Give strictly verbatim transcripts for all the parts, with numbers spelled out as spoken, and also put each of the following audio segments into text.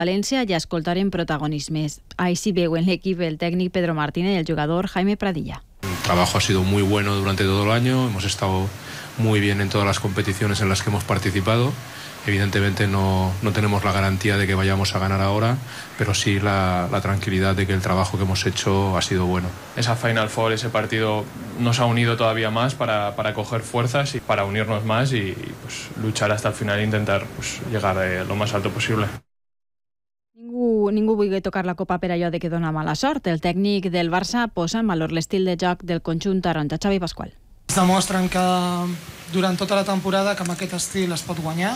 València ja escoltarem protagonismes. Així veuen l'equip el tècnic Pedro Martínez y el jugador Jaime Pradilla. El trabajo ha sido muy bueno durante todo el año, hemos estado muy bien en todas las competiciones en las que hemos participado. Evidentemente no, no tenemos la garantía de que vayamos a ganar ahora, pero sí la, la tranquilidad de que el trabajo que hemos hecho ha sido bueno. Esa Final Four, ese partido nos ha unido todavía más para, para coger fuerzas y para unirnos más y, y pues, luchar hasta el final e intentar pues, llegar eh, lo más alto posible. Ningú, ningú vulgui tocar la copa per allò de que dona mala sort. El tècnic del Barça posa en valor l'estil de joc del conjunt taronja. Xavi Pasqual. Es demostren que durant tota la temporada que amb aquest estil es pot guanyar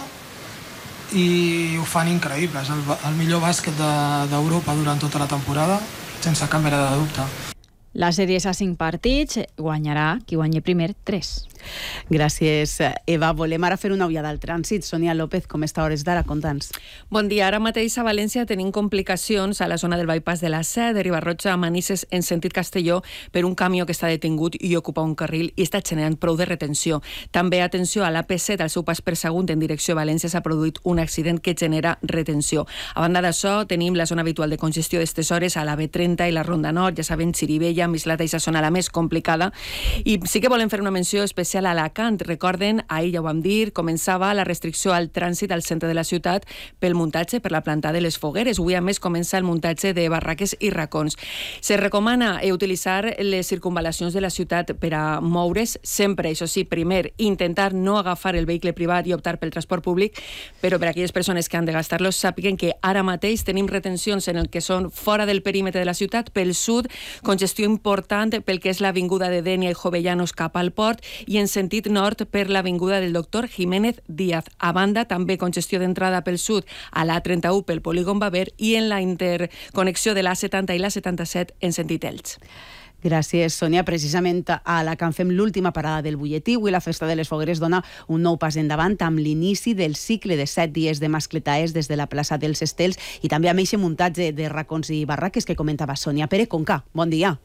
i ho fan increïble. És el, el millor bàsquet d'Europa de, durant tota la temporada, sense cap mena de dubte. La sèrie és a cinc partits, guanyarà qui guanyi primer tres. Gràcies, Eva. Volem ara fer una ullada al trànsit. Sonia López, com està a hores d'ara? Conta'ns. Bon dia. Ara mateix a València tenim complicacions a la zona del bypass de la C, de Ribarroja a Manises en sentit Castelló, per un camió que està detingut i ocupa un carril i està generant prou de retenció. També, atenció, a l'A P set, al seu pas per Sagunt en direcció a València, s'ha produït un accident que genera retenció. A banda d'això, tenim la zona habitual de congestió d'estes hores a la B trenta i la Ronda Nord. Ja saben, Xirivella, Mislata i sa zona la més complicada. I sí que volem fer una menció especial a Alacant. Recorden, ahir ja ho vam dir, començava la restricció al trànsit al centre de la ciutat pel muntatge, per la planta de les fogueres. Avui, a més, comença el muntatge de barraques i racons. Se recomana utilitzar les circunvalacions de la ciutat per a moure's sempre, això sí, primer, intentar no agafar el vehicle privat i optar pel transport públic, però per a aquelles persones que han de gastar-los sàpiguen que ara mateix tenim retencions en el que són fora del perímetre de la ciutat, pel sud, congestió important pel que és l'avinguda de Dénia i Jovellanos cap al port i en sentit nord per l'avinguda del doctor Jiménez Díaz. A banda, també congestió d'entrada pel sud a l'A trenta-u pel polígon Baber i en la interconnexió de l'A setanta i l'A setanta-set en sentit Elx. Gràcies, Sònia. Precisament a Alacant fem l'última parada del butlletí. Avui la Festa de les Fogueres dona un nou pas endavant amb l'inici del cicle de set dies de mascletaes des de la plaça dels Estels i també amb aquest muntatge de racons i barraques que comentava Sònia. Pere Conca, bon dia.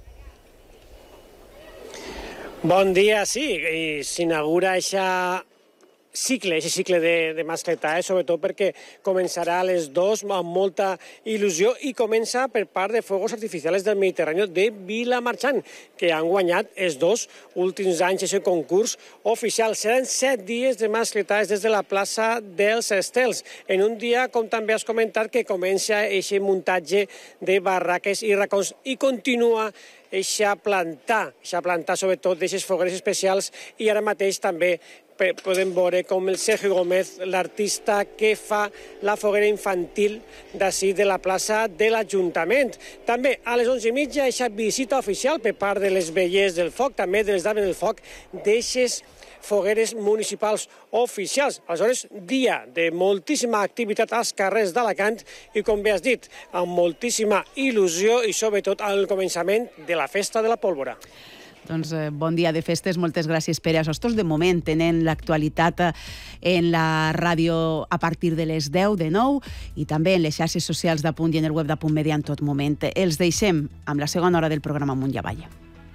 Bon dia, sí, i s'inaugura aquesta cicle, aquest cicle de, de mascletaes, sobretot perquè començarà a les dues amb molta il·lusió i comença per part de Fuegos Artificiales del Mediterrani de Vilamarxant, que han guanyat els dos últims anys aquest concurs oficial. Seran set dies de mascletaes des de la plaça dels Estels, en un dia, com també has comentat, que comença aquest muntatge de barraques i racons i continua eixa plantar, eixa plantar sobretot d'aquestes fogueres especials i ara mateix també podem veure com el Sergio Gómez, l'artista que fa la foguera infantil d'ací de la plaça de l'Ajuntament. També a les onze i mitja eixa visita oficial per part de les vellers del foc, també de les dames del foc, d'eixes fogueres municipals oficials. Aleshores, dia de moltíssima activitat als carrers d'Alacant i, com bé has dit, amb moltíssima il·lusió i, sobretot, al començament de la Festa de la Pólvora. Doncs eh, bon dia de festes, moltes gràcies, Pere Asostos. De moment tenen l'actualitat en la ràdio a partir de les deu de nou i també en les xarxes socials d'Apunt i en el web d'Apunt Media en tot moment. Els deixem amb la segona hora del programa Amunt i Avall.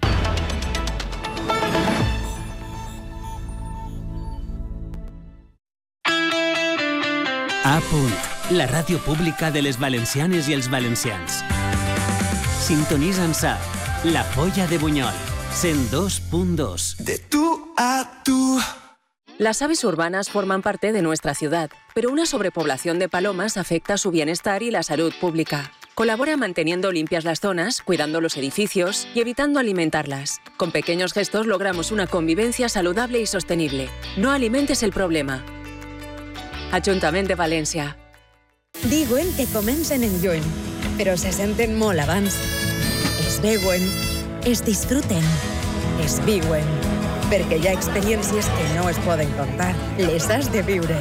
A Punt, la ràdio pública de les valencianes i els valencians. Sintonitza'ns a La Polla de Buñol, cent dos punto dos. De tú a tú. Las aves urbanas forman parte de nuestra ciudad, pero una sobrepoblación de palomas afecta su bienestar y la salud pública. Colabora manteniendo limpias las zonas, cuidando los edificios y evitando alimentarlas. Con pequeños gestos logramos una convivencia saludable y sostenible. No alimentes el problema. Ajuntament de València. Diuen que comencen en lluny, però se senten molt abans. Es veuen, es disfruten, es viuen, perquè hi ha experiències que no es poden contar, les has de viure.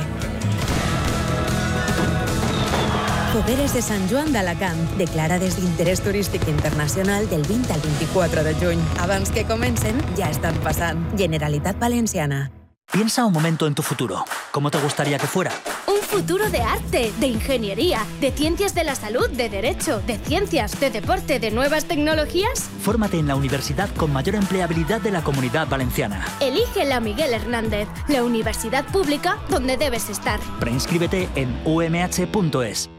Fogueres de Sant Joan d'Alacant, declarades d'interès turístic internacional del vint al vint-i-quatre de juny. Abans que comencen, ja estan passant. Generalitat Valenciana. Piensa un momento en tu futuro. ¿Cómo te gustaría que fuera? Un futuro de arte, de ingeniería, de ciencias de la salud, de derecho, de ciencias, de deporte, de nuevas tecnologías. Fórmate en la universidad con mayor empleabilidad de la Comunidad Valenciana. Elige la Miguel Hernández, la universidad pública donde debes estar. Preinscríbete en u m h punto es.